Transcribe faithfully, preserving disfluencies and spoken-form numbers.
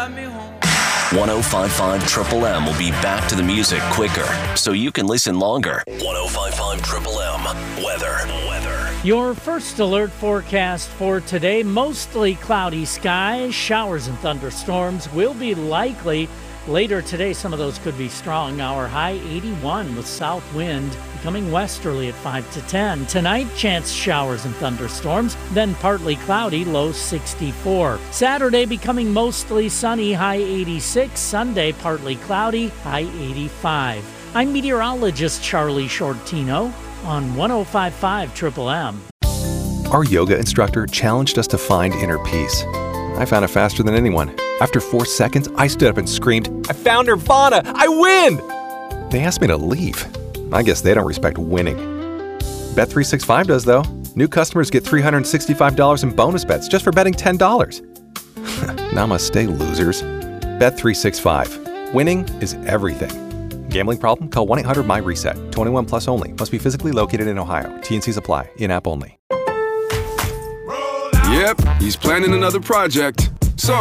drive me home. one oh five point five Triple M will be back to the music quicker, so you can listen longer. one oh five point five Triple M. Weather. Weather. Your first alert forecast for today, mostly cloudy skies. Showers and thunderstorms will be likely. Later today, some of those could be strong. Our high eighty-one with south wind becoming westerly at five to ten. Tonight, chance showers and thunderstorms, then partly cloudy, low sixty-four. Saturday becoming mostly sunny, high eighty-six. Sunday, partly cloudy, high eighty-five. I'm meteorologist Charlie Shortino on one oh five point five Triple M. Our yoga instructor challenged us to find inner peace. I found it faster than anyone. After four seconds, I stood up and screamed, "I found Nirvana! I win!" They asked me to leave. I guess they don't respect winning. Bet three sixty-five does, though. New customers get three hundred sixty-five dollars in bonus bets just for betting ten dollars. Namaste, losers. Bet three sixty-five. Winning is everything. Gambling problem? Call one eight hundred my reset. twenty-one plus only. Must be physically located in Ohio. T and Cs apply. In-app only. Yep, he's planning another project.